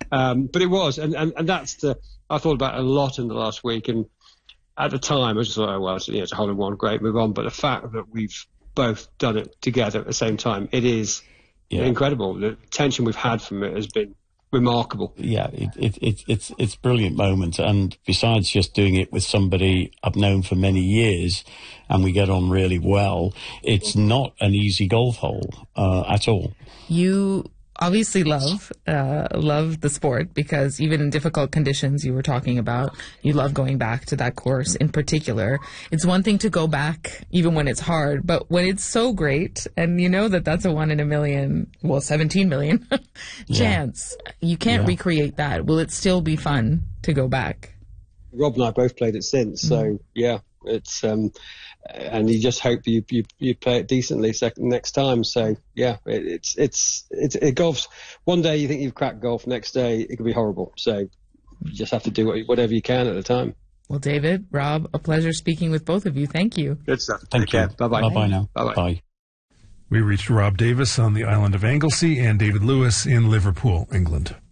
But it was, and that's I thought about it a lot in the last week, and at the time I just thought, oh, well, it's a hole in one, great, move on. But the fact that we've both done it together at the same time, it is incredible. The tension we've had from it has been remarkable. Yeah, it's a brilliant moment, and besides just doing it with somebody I've known for many years and we get on really well, it's not an easy golf hole at all. You obviously love the sport, because even in difficult conditions you were talking about, you love going back to that course in particular. It's one thing to go back even when it's hard, but when it's so great, and you know that's a 1 in a million, well, 17 million chance, you can't recreate that. Will it still be fun to go back? Rob and I both played it since, so yeah, it's and you just hope you play it decently next time. So yeah, it's golf's, one day you think you've cracked golf, next day it can be horrible. So you just have to do whatever you can at the time. Well, David, Rob, a pleasure speaking with both of you. Thank you. Good stuff. Thank you. Bye-bye. Bye-bye now. Bye-bye. Bye. We reached Rob Davis on the island of Anglesey and David Lewis in Liverpool, England.